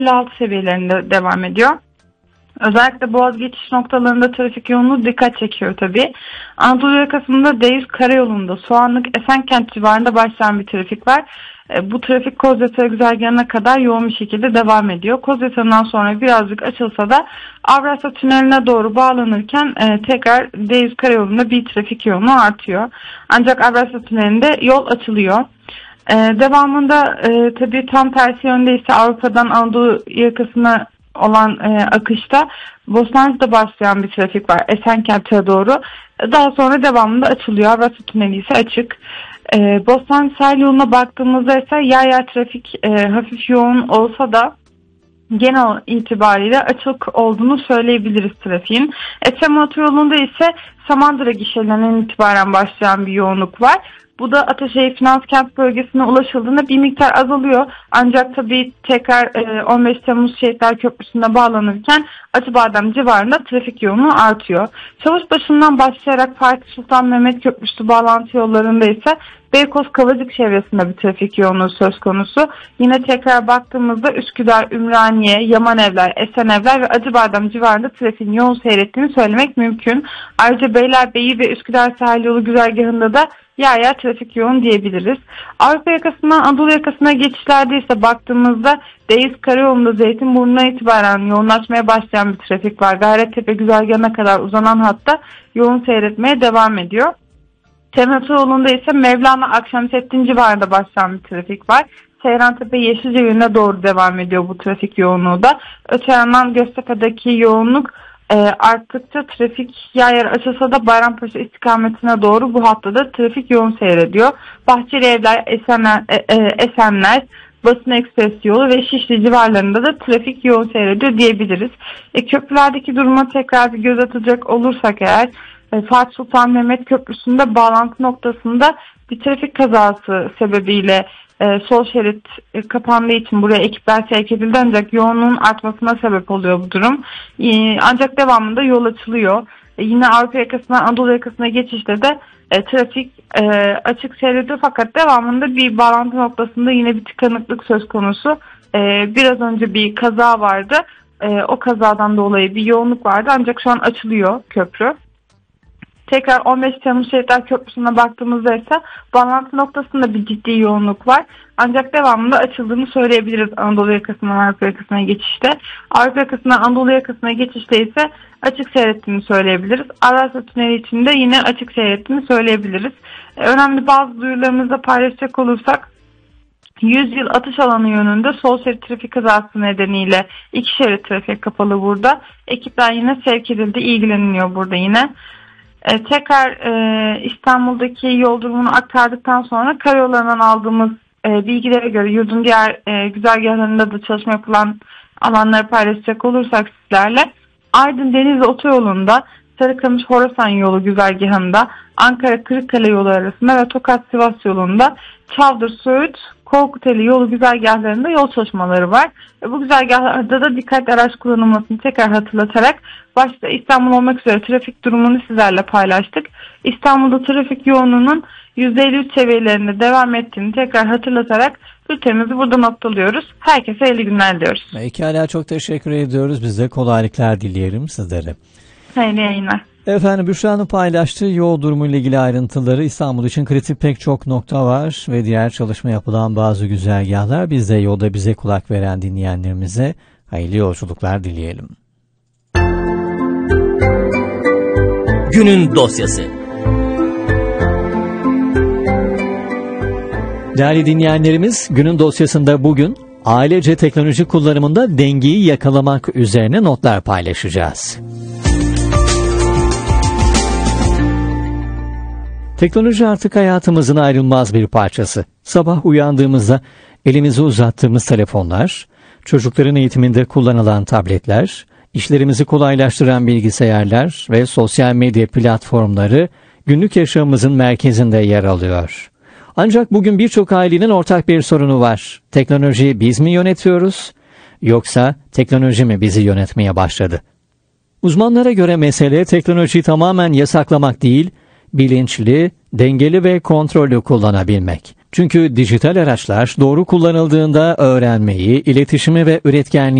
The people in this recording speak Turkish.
56 seviyelerinde devam ediyor. Özellikle Boğaz geçiş noktalarında trafik yoğunluğu dikkat çekiyor tabii. Anadolu yakasında D100 karayolunda Soğanlık Esenkent civarında başlayan bir trafik var. Bu trafik Kozyatağı güzergahına kadar yoğun bir şekilde devam ediyor. Kozyatağından sonra birazcık açılsa da Avrasya Tüneli'ne doğru bağlanırken tekrar D100 karayolunda bir trafik yoğunluğu artıyor. Ancak Avrasya Tüneli'nde yol açılıyor. Devamında tabii tam tersi yönde ise Avrupa'dan Anadolu yakasına olan akışta Bostancı'da başlayan bir trafik var Esenkent'e doğru. Daha sonra devamında açılıyor. Avrasya Tüneli ise açık. Bostancı sahil yoluna baktığımızda ise yer trafik hafif yoğun olsa da genel itibariyle açık olduğunu söyleyebiliriz trafiğin. Etem otoyolunda ise Samandıra gişelerinden itibaren başlayan bir yoğunluk var. Bu da Ataşehir Finans Kent bölgesine ulaşıldığında bir miktar azalıyor. Ancak tabii tekrar 15 Temmuz Şehitler Köprüsü'ne bağlanırken Acıbadem civarında trafik yoğunluğu artıyor. Çavuşbaşı'ndan başlayarak Fatih Sultan Mehmet Köprüsü bağlantı yollarında ise Beykoz Kavacık çevresinde bir trafik yoğunluğu söz konusu. Yine tekrar baktığımızda Üsküdar, Ümraniye, Yamanevler, Esenevler ve Acıbadem civarında trafiğin yoğun seyrettiğini söylemek mümkün. Ayrıca Beylerbeyi ve Üsküdar sahil yolu güzergahında da yer trafik yoğun diyebiliriz. Avrupa yakasından Anadolu yakasına geçişlerde ise baktığımızda D100 karayolunda Zeytinburnu'na itibaren yoğunlaşmaya başlayan bir trafik var. Gayrettepe güzergahına kadar uzanan hatta yoğun seyretmeye devam ediyor. Temet yolunda ise Mevlana Akşemseddin civarında başlayan bir trafik var. Seyrantepe Yeşilce yönüne doğru devam ediyor bu trafik yoğunluğu da. Öte yandan Göztepe'deki yoğunluk arttıkça trafik yer açılsa da Bayrampaşa istikametine doğru bu hatta da trafik yoğun seyrediyor. Bahçeli Evler, Esenler, Basın Ekspres yolu ve Şişli civarlarında da trafik yoğun seyrediyor diyebiliriz. Köprülerdeki duruma tekrar bir göz atacak olursak eğer Fatih Sultan Mehmet Köprüsü'nde bağlantı noktasında bir trafik kazası sebebiyle sol şerit kapandığı için buraya ekipler sevk edildi ancak yoğunluğun artmasına sebep oluyor bu durum. Ancak devamında yol açılıyor. Yine Avrupa yakasından Anadolu yakasına geçişte de trafik açık seyrediyor fakat devamında bir bağlantı noktasında yine bir tıkanıklık söz konusu. Biraz önce bir kaza vardı. O kazadan dolayı bir yoğunluk vardı ancak şu an açılıyor köprü. Tekrar 15 Temmuz Şehitler Köprüsü'ne baktığımızda ise bağlantı noktasında bir ciddi yoğunluk var. Ancak devamında açıldığını söyleyebiliriz Anadolu yakasından Avrupa yakasına geçişte. Avrupa yakasından Anadolu yakasına geçişte ise açık seyrettiğini söyleyebiliriz. Avrasya Tüneli için de yine açık seyrettiğini söyleyebiliriz. Önemli bazı duyurularımızı da paylaşacak olursak 100 yıl atış alanı yönünde sol şerit trafik kazası nedeniyle 2 şerit trafik kapalı burada. Ekipler yine sevk edildi, ilgileniliyor burada yine. Tekrar İstanbul'daki yol durumunu aktardıktan sonra karayollarından aldığımız bilgilere göre yurdun diğer güzergahlarında da çalışma yapılan alanları paylaşacak olursak sizlerle Aydın Denizli Otoyolu'nda Sarıkamış Horasan yolu güzergahında Ankara Kırıkkale yolu arasında ve Tokat Sivas yolunda Çavdır Söğüt Korkuteli yolu güzergahlarında yol çalışmaları var. Bu güzergahlarda da dikkatli araç kullanılmasını tekrar hatırlatarak başta İstanbul olmak üzere trafik durumunu sizlerle paylaştık. İstanbul'da trafik yoğunluğunun %53 seviyelerinde devam ettiğini tekrar hatırlatarak bültenimizi burada noktalıyoruz. Herkese hayırlı günler diliyoruz. Pekala, çok teşekkür ediyoruz. Biz de kolaylıklar dileyelim sizlere. Hayırlı yayınlar. Efendim, Büşra'nın paylaştığı yol durumu ile ilgili ayrıntıları, İstanbul için kritik pek çok nokta var ve diğer çalışma yapılan bazı güzergahlar. Biz de yolda bize kulak veren dinleyenlerimize hayırlı yolculuklar dileyelim. Günün dosyası. Değerli dinleyenlerimiz, günün dosyasında bugün ailece teknoloji kullanımında dengeyi yakalamak üzerine notlar paylaşacağız. Teknoloji artık hayatımızın ayrılmaz bir parçası. Sabah uyandığımızda elimizi uzattığımız telefonlar, çocukların eğitiminde kullanılan tabletler, işlerimizi kolaylaştıran bilgisayarlar ve sosyal medya platformları günlük yaşamımızın merkezinde yer alıyor. Ancak bugün birçok ailenin ortak bir sorunu var. Teknolojiyi biz mi yönetiyoruz, yoksa teknoloji mi bizi yönetmeye başladı? Uzmanlara göre mesele teknolojiyi tamamen yasaklamak değil, bilinçli, dengeli ve kontrollü kullanabilmek. Çünkü dijital araçlar doğru kullanıldığında öğrenmeyi, iletişimi ve üretkenliği